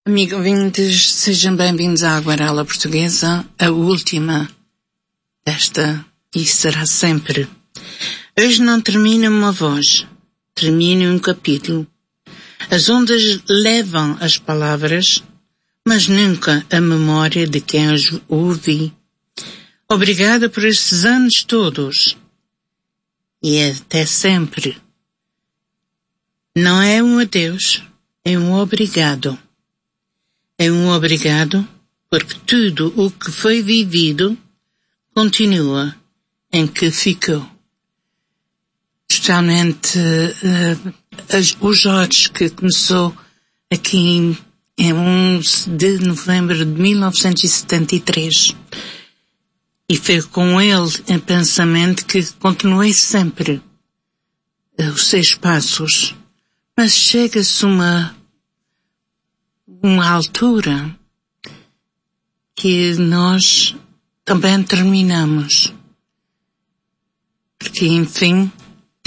Amigos ouvintes, sejam bem-vindos à Aguarela Portuguesa, a última desta e será sempre. Hoje não termina uma voz, termina um capítulo. As ondas levam as palavras, mas nunca a memória de quem as ouvi. Obrigada por estes anos todos. E até sempre. Não é um adeus, é um obrigado. É um obrigado porque tudo o que foi vivido continua em que ficou. Justamente o Jorge, que começou aqui em 11 de novembro de 1973. E foi com ele em pensamento que continuei sempre os 6 passos. Mas chega-se uma altura que nós também terminamos. Porque, enfim,